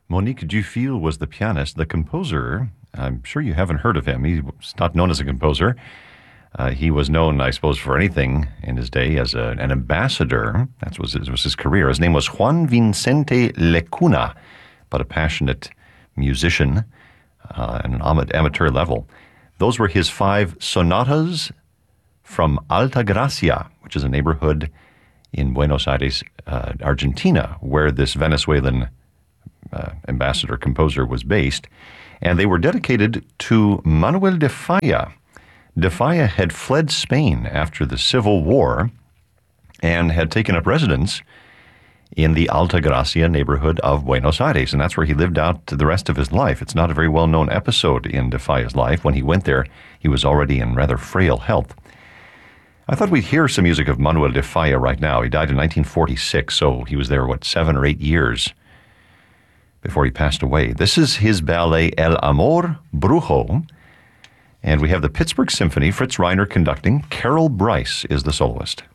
Monique Dufil was the pianist. The composer, I'm sure you haven't heard of him. He's not known as a composer. He was known, I suppose, for anything in his day as an ambassador. That was his career. His name was Juan Vicente Lecuna, but a passionate musician at an amateur level. Those were his 5 sonatas from Alta Gracia, which is a neighborhood in Buenos Aires, Argentina, where this Venezuelan ambassador composer was based. And they were dedicated to Manuel de Falla. De Falla had fled Spain after the Civil War and had taken up residence in the Alta Gracia neighborhood of Buenos Aires, and that's where he lived out the rest of his life. It's not a very well-known episode in de Falla's life. When he went there, he was already in rather frail health. I thought we'd hear some music of Manuel de Falla right now. He died in 1946, so he was there, 7 or 8 years before he passed away. This is his ballet El Amor Brujo, and we have the Pittsburgh Symphony, Fritz Reiner conducting. Carol Bryce is the soloist.